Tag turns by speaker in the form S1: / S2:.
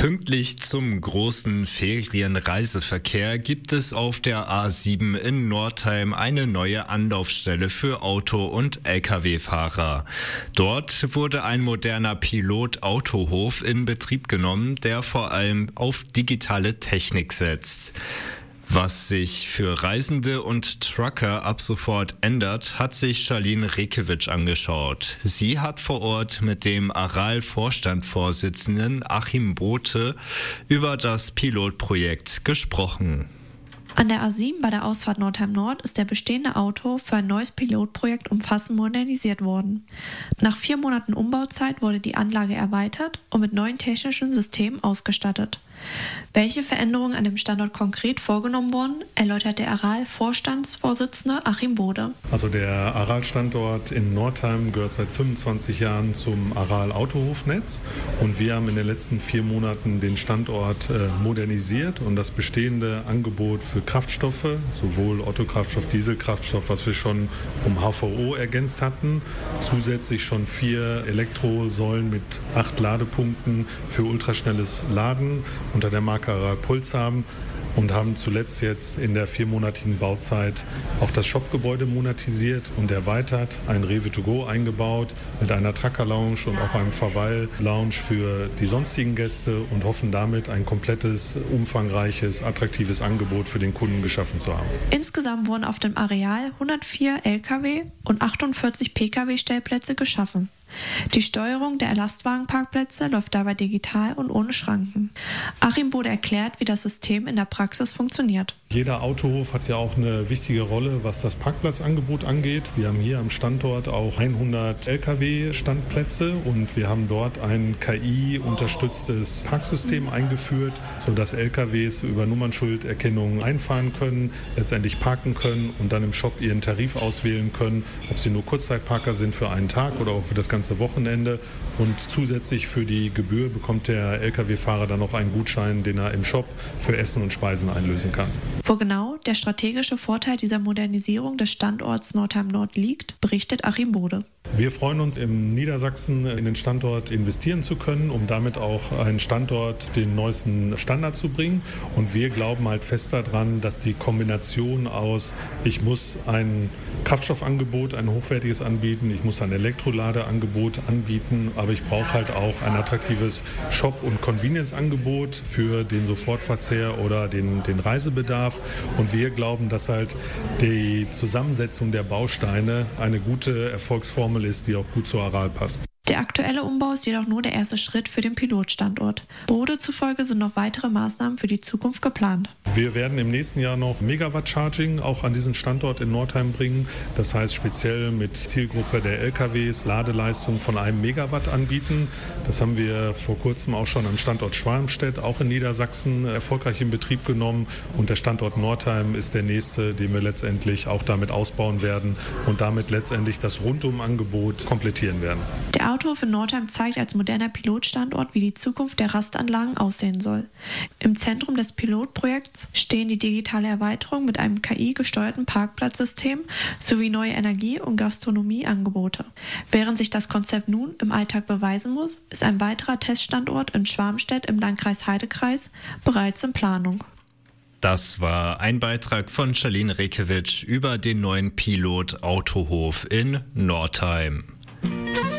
S1: Pünktlich zum großen Ferienreiseverkehr gibt es auf der A7 in Northeim eine neue Anlaufstelle für Auto- und Lkw-Fahrer. Dort wurde ein moderner Pilot-Autohof in Betrieb genommen, der vor allem auf digitale Technik setzt. Was sich für Reisende und Trucker ab sofort ändert, hat sich Charlene Rekewitsch angeschaut. Sie hat vor Ort mit dem Aral-Vorstandsvorsitzenden Achim Bothe über das Pilotprojekt gesprochen.
S2: An der A7 bei der Ausfahrt Northeim Nord ist der bestehende Autohof für ein neues Pilotprojekt umfassend modernisiert worden. Nach 4 Monaten Umbauzeit wurde die Anlage erweitert und mit neuen technischen Systemen ausgestattet. Welche Veränderungen an dem Standort konkret vorgenommen wurden, erläutert der Aral-Vorstandsvorsitzende Achim Bothe.
S3: Also der Aral-Standort in Northeim gehört seit 25 Jahren zum Aral-Autohofnetz und wir haben in den letzten 4 Monaten den Standort modernisiert und das bestehende Angebot für Kraftstoffe, sowohl Otto-Kraftstoff, Dieselkraftstoff, was wir schon um HVO ergänzt hatten, zusätzlich schon 4 Elektrosäulen mit 8 Ladepunkten für ultraschnelles Laden unter der Marke Aral Puls haben und haben zuletzt jetzt in der 4-monatigen Bauzeit auch das Shopgebäude modernisiert und erweitert, ein Rewe to go eingebaut mit einer Trucker-Lounge und auch einem Verweil-Lounge für die sonstigen Gäste und hoffen damit ein komplettes, umfangreiches, attraktives Angebot für den Kunden geschaffen zu haben.
S2: Insgesamt wurden auf dem Areal 104 Lkw und 48 Pkw-Stellplätze geschaffen. Die Steuerung der Lastwagenparkplätze läuft dabei digital und ohne Schranken. Achim Bothe erklärt, wie das System in der Praxis funktioniert.
S3: Jeder Autohof hat ja auch eine wichtige Rolle, was das Parkplatzangebot angeht. Wir haben hier am Standort auch 100 Lkw-Standplätze und wir haben dort ein KI-unterstütztes Parksystem eingeführt, sodass Lkws über Nummernschilderkennung einfahren können, letztendlich parken können und dann im Shop ihren Tarif auswählen können, ob sie nur Kurzzeitparker sind für einen Tag oder auch für das ganze Wochenende. Und zusätzlich für die Gebühr bekommt der Lkw-Fahrer dann noch einen Gutschein, den er im Shop für Essen und Speisen einlösen kann.
S2: Wo genau der strategische Vorteil dieser Modernisierung des Standorts Northeim Nord liegt, berichtet Achim Bothe.
S3: Wir freuen uns, in Niedersachsen in den Standort investieren zu können, um damit auch einen Standort den neuesten Standard zu bringen. Und wir glauben halt fest daran, dass die Kombination aus, ich muss ein Kraftstoffangebot, ein hochwertiges anbieten, ich muss ein Elektroladeangebot anbieten, aber ich brauche halt auch ein attraktives Shop- und Convenience-Angebot für den Sofortverzehr oder den Reisebedarf. Und wir glauben, dass halt die Zusammensetzung der Bausteine eine gute Erfolgsformel ist, die auch gut zu Aral passt.
S2: Der aktuelle Umbau ist jedoch nur der erste Schritt für den Pilotstandort. Bothe zufolge sind noch weitere Maßnahmen für die Zukunft geplant.
S3: Wir werden im nächsten Jahr noch Megawatt-Charging auch an diesen Standort in Northeim bringen. Das heißt speziell mit Zielgruppe der LKWs Ladeleistung von 1 Megawatt anbieten. Das haben wir vor kurzem auch schon am Standort Schwalmstedt, auch in Niedersachsen, erfolgreich in Betrieb genommen. Und der Standort Northeim ist der nächste, den wir letztendlich auch damit ausbauen werden und damit letztendlich das Rundumangebot komplettieren werden.
S2: Der Autohof in Northeim zeigt als moderner Pilotstandort, wie die Zukunft der Rastanlagen aussehen soll. Im Zentrum des Pilotprojekts stehen die digitale Erweiterung mit einem KI-gesteuerten Parkplatzsystem sowie neue Energie- und Gastronomieangebote. Während sich das Konzept nun im Alltag beweisen muss, ist ein weiterer Teststandort in Schwarmstedt im Landkreis Heidekreis bereits in Planung.
S1: Das war ein Beitrag von Charlene Rekewitsch über den neuen Pilot-Autohof in Northeim.